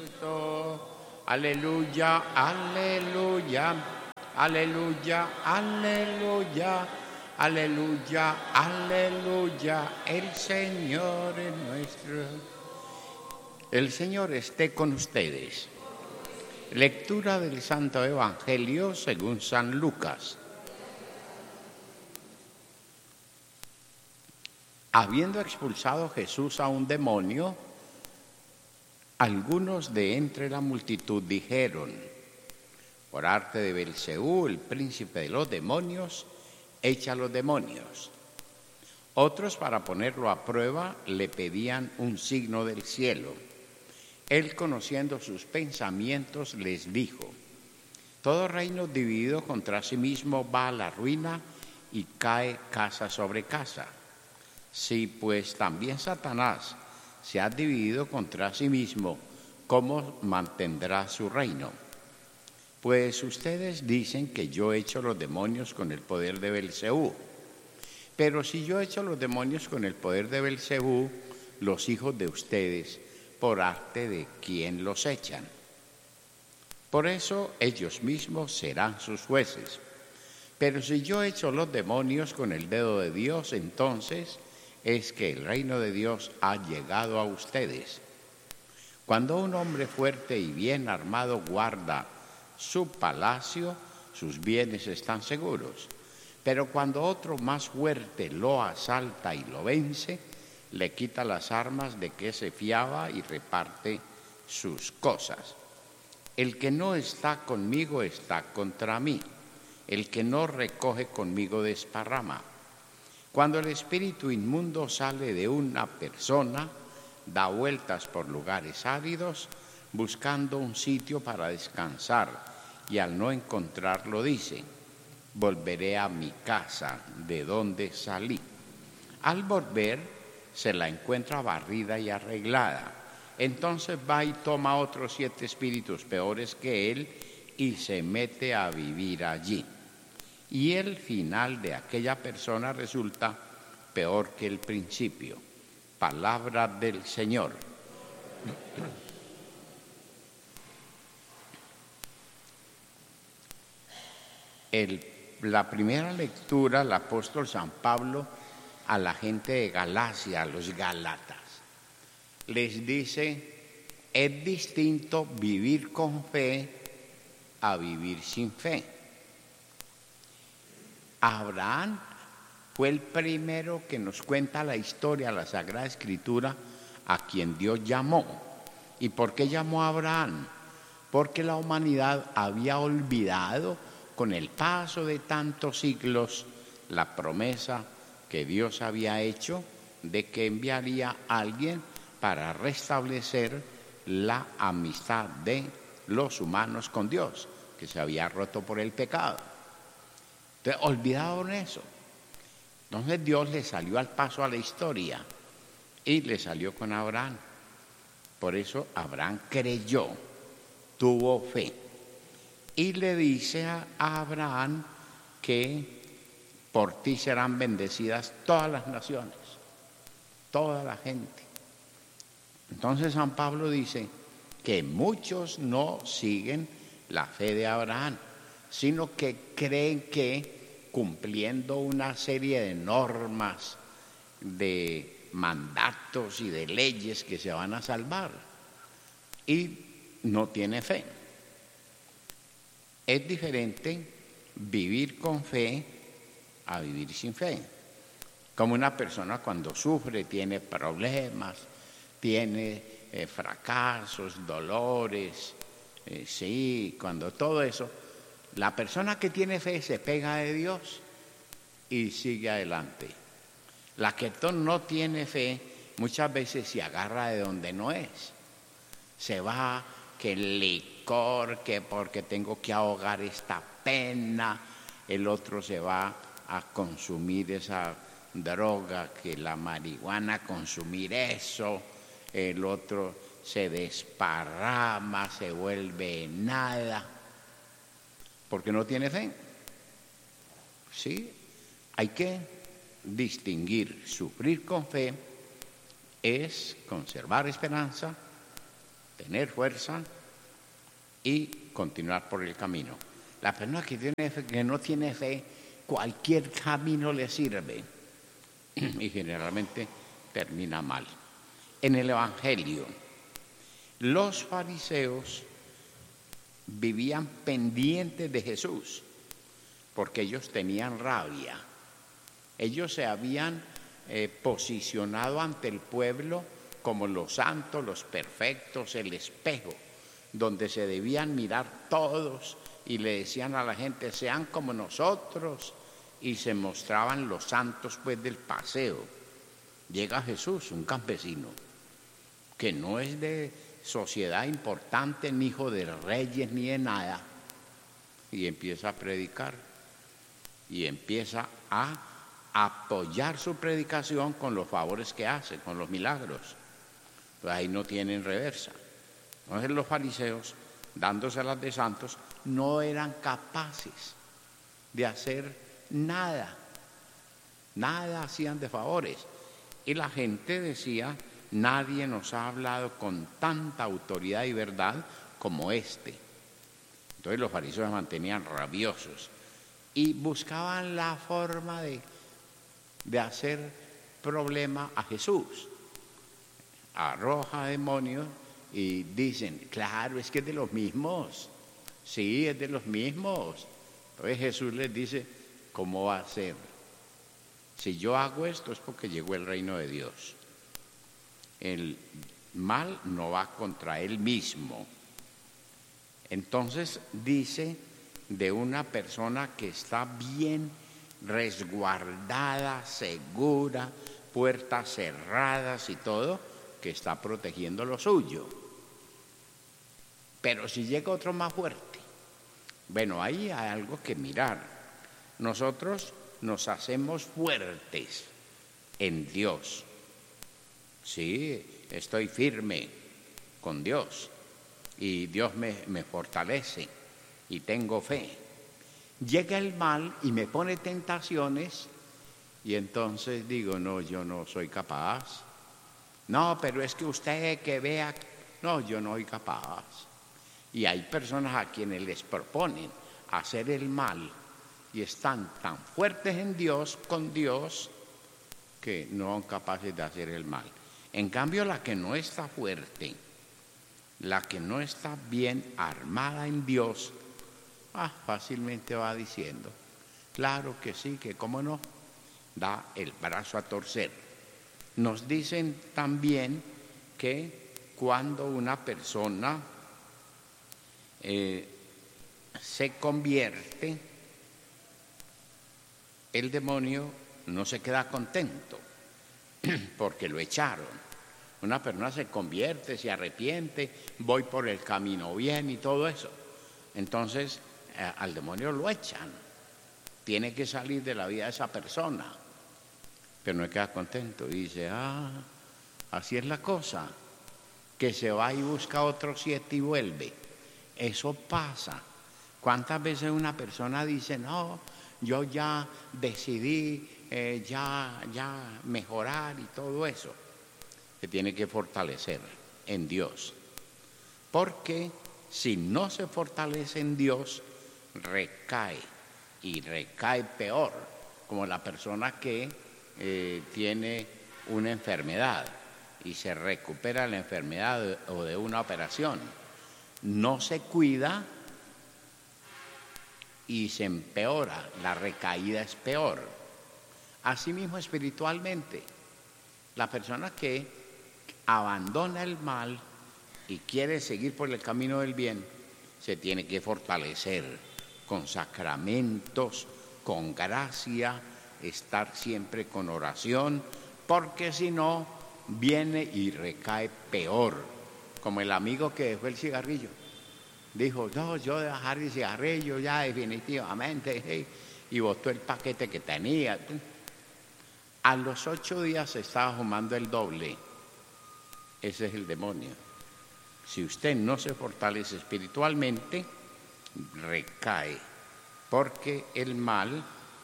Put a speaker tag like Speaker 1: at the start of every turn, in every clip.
Speaker 1: Cristo. Aleluya, aleluya, aleluya, aleluya, aleluya, aleluya. El Señor es nuestro. El Señor esté con ustedes. Lectura del Santo Evangelio según San Lucas. Habiendo expulsado Jesús a un demonio, algunos de entre la multitud dijeron: por arte de Belcebú, el príncipe de los demonios, echa a los demonios. Otros, para ponerlo a prueba, le pedían un signo del cielo. Él, conociendo sus pensamientos, les dijo: todo reino dividido contra sí mismo va a la ruina y cae casa sobre casa. Si pues también Satanás se ha dividido contra sí mismo, ¿cómo mantendrá su reino? Pues ustedes dicen que yo echo los demonios con el poder de Belcebú. Pero si yo echo los demonios con el poder de Belcebú, los hijos de ustedes, ¿por arte de quién los echan? Por eso ellos mismos serán sus jueces. Pero si yo echo los demonios con el dedo de Dios, entonces es que el reino de Dios ha llegado a ustedes. Cuando un hombre fuerte y bien armado guarda su palacio, sus bienes están seguros. Pero cuando otro más fuerte lo asalta y lo vence, le quita las armas de que se fiaba y reparte sus cosas. El que no está conmigo está contra mí. El que no recoge conmigo desparrama. Cuando el espíritu inmundo sale de una persona, da vueltas por lugares áridos, buscando un sitio para descansar, y al no encontrarlo dice: volveré a mi casa de donde salí. Al volver, se la encuentra barrida y arreglada. Entonces va y toma otros 7 espíritus peores que él y se mete a vivir allí. Y el final de aquella persona resulta peor que el principio. Palabra del Señor. La primera lectura, el apóstol San Pablo a la gente de Galacia, a los Gálatas, les dice: es distinto vivir con fe a vivir sin fe. Abraham fue el primero que nos cuenta la historia, la Sagrada Escritura, a quien Dios llamó. ¿Y por qué llamó a Abraham? Porque la humanidad había olvidado, con el paso de tantos siglos, la promesa que Dios había hecho de que enviaría a alguien para restablecer la amistad de los humanos con Dios, que se había roto por el pecado. Entonces, olvidaron eso. Entonces Dios le salió al paso a la historia y le salió con Abraham. Por eso Abraham creyó, tuvo fe. Y le dice a Abraham que por ti serán bendecidas todas las naciones, toda la gente. Entonces San Pablo dice que muchos no siguen la fe de Abraham, sino que creen que cumpliendo una serie de normas, de mandatos y de leyes que se van a salvar, y no tiene fe. Es diferente vivir con fe a vivir sin fe. Como una persona cuando sufre, tiene problemas, tiene fracasos, dolores, sí, cuando todo eso, la persona que tiene fe se pega de Dios y sigue adelante. La que no tiene fe muchas veces se agarra de donde no es. Se va, que el licor, que porque tengo que ahogar esta pena, el otro se va a consumir esa droga, que la marihuana, consumir eso, el otro se desparrama, se vuelve nada, porque no tiene fe. Sí, hay que distinguir. Sufrir con fe es conservar esperanza tener fuerza y continuar por el camino. La persona que no tiene fe, cualquier camino le sirve y generalmente termina mal. En el Evangelio, los fariseos vivían pendientes de Jesús porque ellos tenían rabia. Ellos se habían posicionado ante el pueblo como los santos, los perfectos, el espejo, donde se debían mirar todos y le decían a la gente, sean como nosotros, y se mostraban los santos pues del paseo. Llega Jesús, un campesino, que no es de sociedad importante, ni hijo de reyes, ni de nada, y empieza a predicar, y empieza a apoyar su predicación con los favores que hace, con los milagros. Pues ahí no tienen reversa. Entonces los fariseos, dándoselas de santos, no eran capaces de hacer nada. Nada hacían de favores. Y la gente decía, nadie nos ha hablado con tanta autoridad y verdad como este. Entonces los fariseos se mantenían rabiosos y buscaban la forma de hacer problema a Jesús. Arroja demonios y dicen, claro, es que es de los mismos. Sí, es de los mismos. Entonces Jesús les dice, ¿cómo va a ser? Si yo hago esto es porque llegó el reino de Dios. El mal no va contra él mismo. Entonces dice de una persona que está bien resguardada, segura, puertas cerradas y todo, que está protegiendo lo suyo. Pero si llega otro más fuerte, bueno, ahí hay algo que mirar. Nosotros nos hacemos fuertes en Dios. Sí, estoy firme con Dios y Dios me fortalece y tengo fe. Llega el mal y me pone tentaciones y entonces digo, no, yo no soy capaz. No, pero es que usted que vea, no, yo no soy capaz. Y hay personas a quienes les proponen hacer el mal y están tan fuertes en Dios, con Dios, que no son capaces de hacer el mal. En cambio, la que no está fuerte, la que no está bien armada en Dios, fácilmente va diciendo, claro que sí, que cómo no, da el brazo a torcer. Nos dicen también que cuando una persona se convierte, el demonio no se queda contento porque lo echaron. Una persona se convierte, se arrepiente, voy por el camino bien y todo eso. Entonces al demonio lo echan. Tiene que salir de la vida de esa persona. Pero no queda contento. Dice, así es la cosa. Que se va y busca otro 7 y vuelve. Eso pasa. ¿Cuántas veces una persona dice, no, yo ya decidí ya mejorar y todo eso? Se tiene que fortalecer en Dios. Porque si no se fortalece en Dios, recae. Y recae peor. Como la persona que tiene una enfermedad y se recupera de la enfermedad o de una operación. No se cuida y se empeora, la recaída es peor. Asimismo, espiritualmente, la persona que abandona el mal y quiere seguir por el camino del bien, se tiene que fortalecer con sacramentos, con gracia, estar siempre con oración, porque si no, viene y recae peor. Como el amigo que dejó el cigarrillo. Dijo, no, yo de dejar el cigarrillo ya definitivamente, y botó el paquete que tenía. A los 8 días estaba fumando el doble. Ese es el demonio. Si usted no se fortalece espiritualmente, recae, porque el mal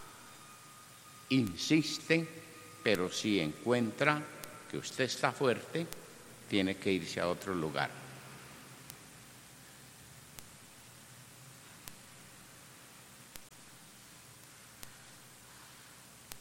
Speaker 1: insiste, pero si encuentra que usted está fuerte, tiene que irse a otro lugar.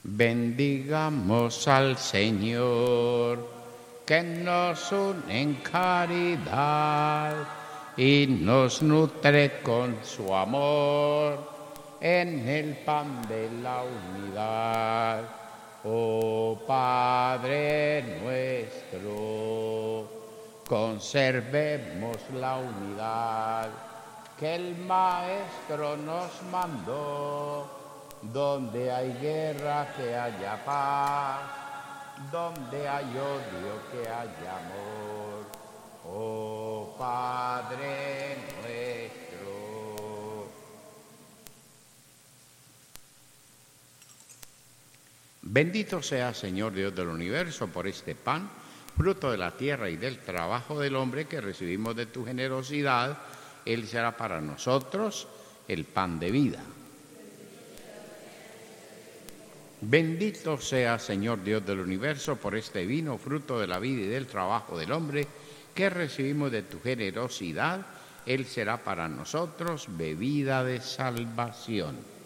Speaker 1: Bendigamos al Señor, que nos une en caridad y nos nutre con su amor en el pan de la unidad. Oh Padre nuestro, conservemos la unidad que el Maestro nos mandó. Donde hay guerra, que haya paz; donde hay odio, que haya amor. Oh Padre nuestro. Bendito sea, Señor Dios del universo, por este pan, fruto de la tierra y del trabajo del hombre que recibimos de tu generosidad. Él será para nosotros el pan de vida. Bendito sea, Señor Dios del universo, por este vino, fruto de la vida y del trabajo del hombre, que recibimos de tu generosidad. Él será para nosotros bebida de salvación.